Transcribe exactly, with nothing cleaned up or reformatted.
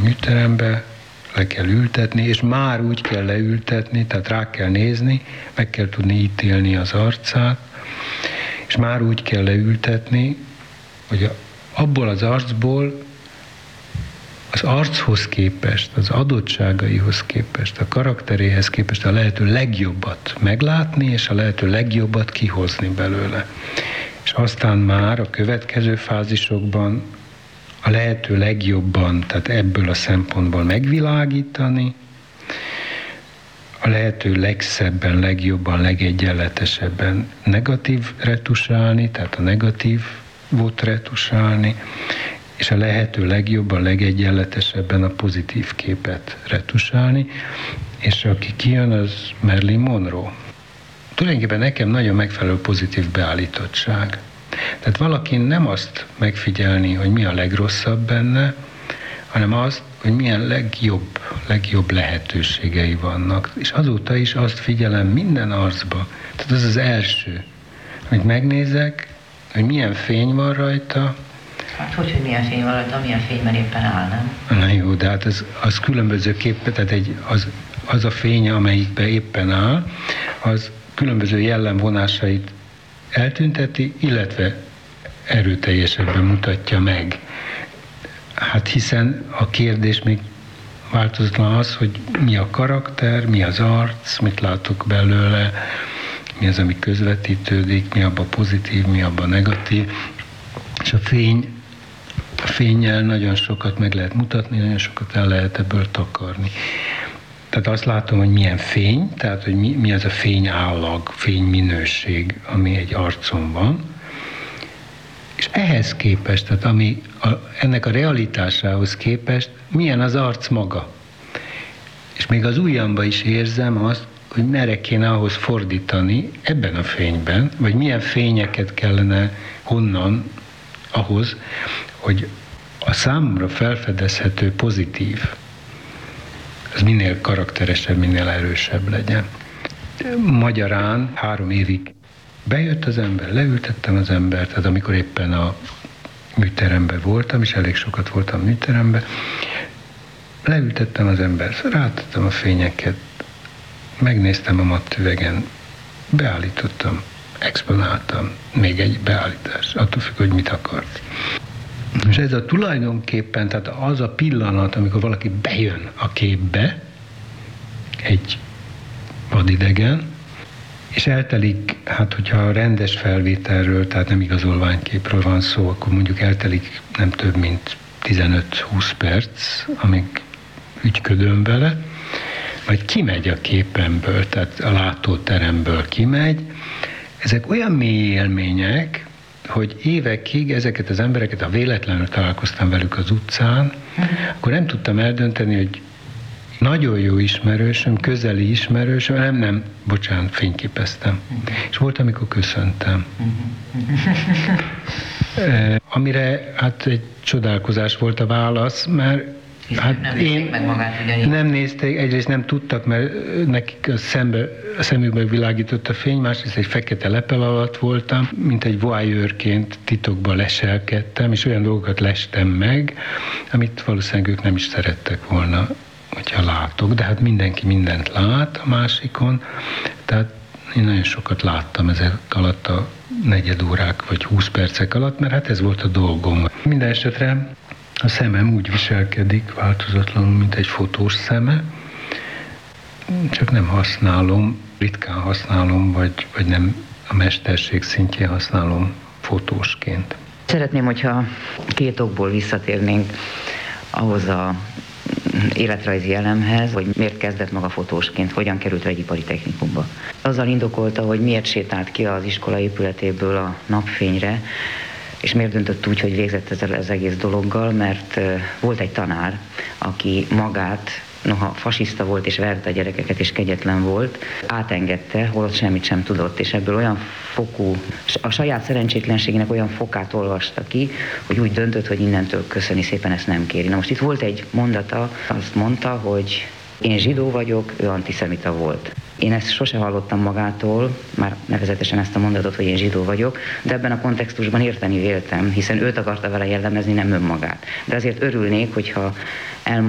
műterembe, le kell ültetni, és már úgy kell leültetni, tehát rá kell nézni, meg kell tudni ítélni az arcát, és már úgy kell leültetni, hogy abból az arcból az archoz képest, az adottságaihoz képest, a karakteréhez képest a lehető legjobbat meglátni, és a lehető legjobbat kihozni belőle. És aztán már a következő fázisokban a lehető legjobban, tehát ebből a szempontból megvilágítani, a lehető legszebben, legjobban, legegyenletesebben negatív retusálni, tehát a negatívot retusálni, és a lehető legjobban, legegyenletesebben a pozitív képet retusálni, és aki kijön, az Marilyn Monroe. Tulajdonképpen nekem nagyon megfelelő pozitív beállítottság. Tehát valaki nem azt megfigyelni, hogy mi a legrosszabb benne, hanem azt, hogy milyen legjobb, legjobb lehetőségei vannak. És azóta is azt figyelem minden arcba. Tehát az az első, hogy megnézek, hogy milyen fény van rajta. Hát hogy, hogy milyen fény van rajta, milyen fényben éppen áll, nem? Na jó, de hát az, az különbözőképpen, tehát egy, az, az a fény, amelyikben éppen áll, az különböző jellemvonásait eltünteti, illetve erőteljesebben mutatja meg. Hát hiszen a kérdés még változatlan az, hogy mi a karakter, mi az arc, mit látok belőle, mi az, ami közvetítődik, mi abban pozitív, mi abban negatív. És a fény, a fénnyel nagyon sokat meg lehet mutatni, nagyon sokat el lehet ebből takarni. Tehát azt látom, hogy milyen fény, tehát hogy mi, mi az a fényállag, fényminőség, ami egy arcon van. És ehhez képest, tehát ami a, ennek a realitásához képest, milyen az arc maga. És még az ujjamba is érzem azt, hogy merre kéne ahhoz fordítani ebben a fényben, vagy milyen fényeket kellene honnan ahhoz, hogy a számomra felfedezhető pozitív, az minél karakteresebb, minél erősebb legyen. Magyarán három évig bejött az ember, leültettem az embert, tehát amikor éppen a műteremben voltam, és elég sokat voltam műteremben, leültettem az embert, rátettem a fényeket, megnéztem a mattüvegen, beállítottam, exponáltam, még egy beállítás, attól függ, hogy mit akart. És ez a tulajdonképpen, tehát az a pillanat, amikor valaki bejön a képbe, egy vadidegen, és eltelik, hát hogyha rendes felvételről, tehát nem igazolványképről van szó, akkor mondjuk eltelik nem több, mint tizenöt-húsz perc, amíg ügyködöm vele, vagy kimegy a képemből, tehát a látóteremből kimegy. Ezek olyan mély élmények, hogy évekig ezeket az embereket, ha véletlenül találkoztam velük az utcán, akkor nem tudtam eldönteni, hogy nagyon jó ismerősöm, közeli ismerősöm, nem, nem, bocsánat, fényképeztem. És volt, amikor köszöntem. e, amire hát egy csodálkozás volt a válasz, mert hát nem én meg magát, nem nézték, egyrészt nem tudtak, mert nekik a, szembe, a szemükbe világított a fény, másrészt egy fekete lepel alatt voltam, mint egy voyeurként titokba leselkedtem, és olyan dolgokat lestem meg, amit valószínűleg ők nem is szerettek volna, hogyha látok, de hát mindenki mindent lát a másikon, tehát én nagyon sokat láttam ezek alatt a negyed órák vagy húsz percek alatt, mert hát ez volt a dolgom. Minden esetre a szemem úgy viselkedik változatlanul, mint egy fotós szeme, csak nem használom, ritkán használom, vagy, vagy nem a mesterség szintjén használom fotósként. Szeretném, hogyha két okból visszatérnénk ahhoz a életrajzi elemhez, hogy miért kezdett maga fotósként, hogyan került vegyipari technikumba. Azzal indokolta, hogy miért sétált ki az iskola épületéből a napfényre, és miért döntött úgy, hogy végzett ezzel az egész dologgal, mert volt egy tanár, aki magát, noha fasiszta volt és verte a gyerekeket és kegyetlen volt, átengedte, holott semmit sem tudott, és ebből olyan fokú, a saját szerencsétlenségének olyan fokát olvasta ki, hogy úgy döntött, hogy innentől köszöni szépen ezt nem kéri. Na most itt volt egy mondata, azt mondta, hogy én zsidó vagyok, ő antiszemita volt. Én ezt sose hallottam magától, már nevezetesen ezt a mondatot, hogy én zsidó vagyok, de ebben a kontextusban érteni véltem, hiszen őt akarta vele jellemezni, nem önmagát. De azért örülnék, hogyha elmondani,